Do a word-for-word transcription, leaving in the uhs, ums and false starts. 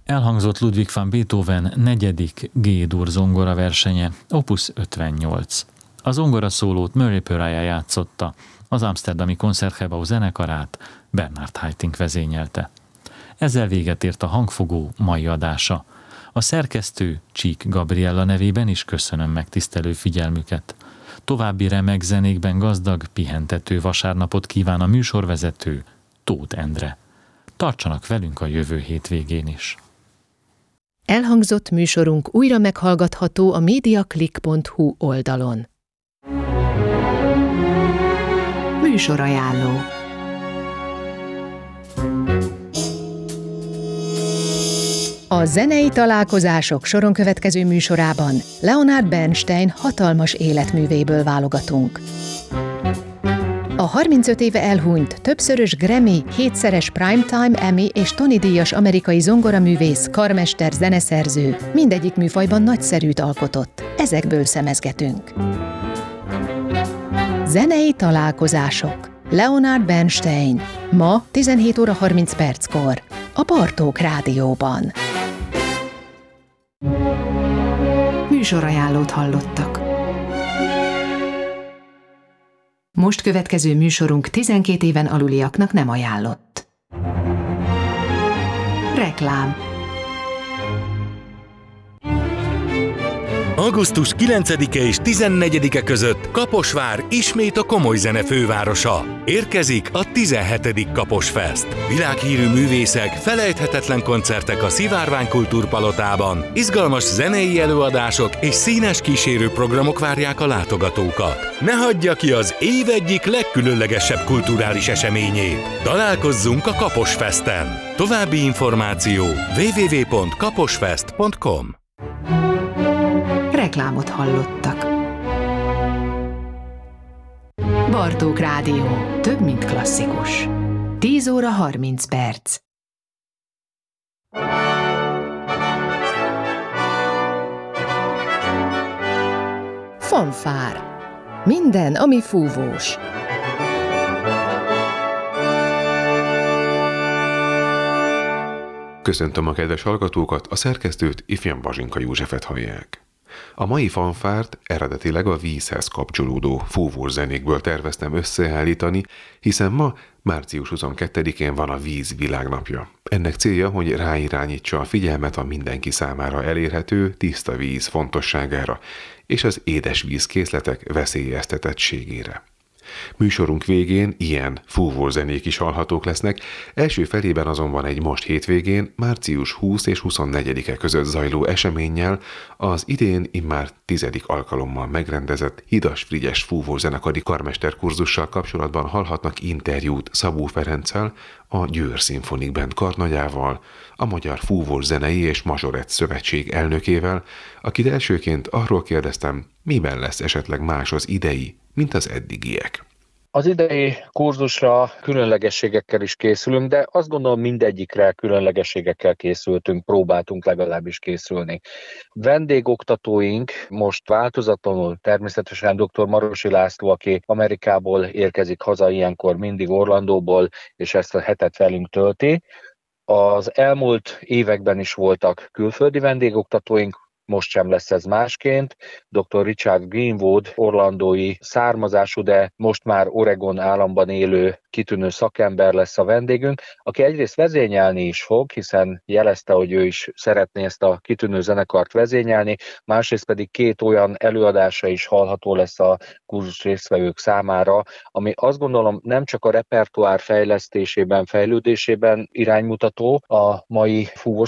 Elhangzott Ludwig van Beethoven negyedik G-dur zongora versenye, opus ötvennyolc. A zongora szólót Murray Puraya játszotta, az amsterdami koncertgebouw zenekarát Bernard Haitink vezényelte. Ezzel véget ért a hangfogó mai adása. A szerkesztő Csík Gabriella nevében is köszönöm megtisztelő figyelmüket. További remek zenékben gazdag, pihentető vasárnapot kíván a műsorvezető Tóth Endre. Tartsanak velünk a jövő hétvégén is. Elhangzott műsorunk újra meghallgatható a mediaclick pont hu oldalon. Műsorajánló. A zenei találkozások soron következő műsorában Leonard Bernstein hatalmas életművéből válogatunk. A harmincöt éve elhunyt, többszörös Grammy, hétszeres Primetime Emmy és Tony-díjas amerikai zongoraművész, karmester, zeneszerző, mindegyik műfajban nagyszerűt alkotott. Ezekből szemezgetünk. Zenei találkozások. Leonard Bernstein. Ma tizenhét óra harminc perckor. A Bartók Rádióban. Műsorajánlót hallottak. Most következő műsorunk tizenkét éven aluliaknak nem ajánlott. Reklám. augusztus kilencedike és tizennegyedike között Kaposvár ismét a komoly zene fővárosa. Érkezik a tizenhetedik Kaposfest. Világhírű művészek, felejthetetlen koncertek a Szivárvány Kultúrpalotában, izgalmas zenei előadások és színes kísérő programok várják a látogatókat. Ne hagyja ki az év egyik legkülönlegesebb kulturális eseményét. Találkozzunk a Kaposfesten. További információ double-u double-u double-u pont kaposfest pont com. Reklámot hallottak. Bartók Rádió. Több, mint klasszikus. tíz óra harminc perc. Fanfár. Minden, ami fúvós. Köszöntöm a kedves hallgatókat, a szerkesztőt, ifjabb Bazsinka Józsefet hallják. A mai fanfárt eredetileg a vízhez kapcsolódó fúvós zenékből terveztem összeállítani, hiszen ma, március huszonkettedikén van a víz világnapja. Ennek célja, hogy ráirányítsa a figyelmet a mindenki számára elérhető tiszta víz fontosságára és az édesvízkészletek veszélyeztetettségére. Műsorunk végén ilyen fúvós zenék is hallhatók lesznek, első felében azonban egy most hétvégén, március huszadika és huszonnegyedike között zajló eseménnyel, az idén immár tizedik alkalommal megrendezett Hidas Frigyes fúvós zenekari karmesterkurzussal kapcsolatban hallhatnak interjút Szabó Ferenccel, a Győr Szimfonik Band karnagyával, a Magyar Fúvós Zenei és Mazsorett Szövetség elnökével, akit elsőként arról kérdeztem, miben lesz esetleg más az idei, mint az eddigiek. Az idei kurzusra különlegességekkel is készülünk, de azt gondolom mindegyikre különlegességekkel készültünk, próbáltunk legalábbis készülni. Vendégoktatóink most változatlanul természetesen dr. Marosi László, aki Amerikából érkezik haza ilyenkor mindig Orlandóból, és ezt a hetet velünk tölti. Az elmúlt években is voltak külföldi vendégoktatóink, most sem lesz ez másként. doktor Richard Greenwood, orlandói származású, de most már Oregon államban élő kitűnő szakember lesz a vendégünk, aki egyrészt vezényelni is fog, hiszen jelezte, hogy ő is szeretné ezt a kitűnő zenekart vezényelni, másrészt pedig két olyan előadása is hallható lesz a kurzus résztvevők számára, ami azt gondolom nem csak a repertoár fejlesztésében, fejlődésében iránymutató a mai fúvós